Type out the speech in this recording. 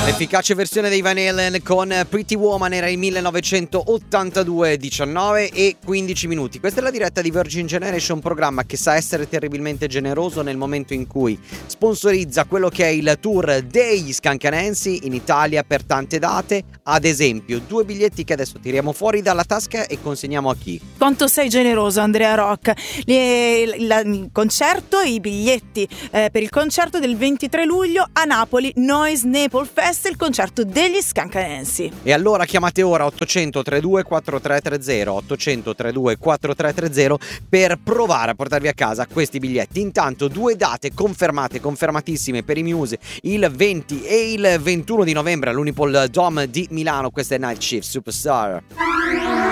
L'efficace versione dei Van Halen con Pretty Woman era il 1982, 19 e 15 minuti. Questa è la diretta di Virgin Generation, programma che sa essere terribilmente generoso nel momento in cui sponsorizza quello che è il tour degli Scancanensi in Italia per tante date. Ad esempio, 2 biglietti che adesso tiriamo fuori dalla tasca e consegniamo a chi? Quanto sei generoso, Andrea Rock. Il concerto, i biglietti per il concerto del 23 luglio a Napoli, Noise Naples Fest, il concerto degli Scancanensi. E allora chiamate ora 800 32 4330 800 32 4330 per provare a portarvi a casa questi biglietti. Intanto 2 date confermatissime per i Muse, il 20 e il 21 di novembre all'Unipol Dome di Milano. Questa è Night Shift Superstar.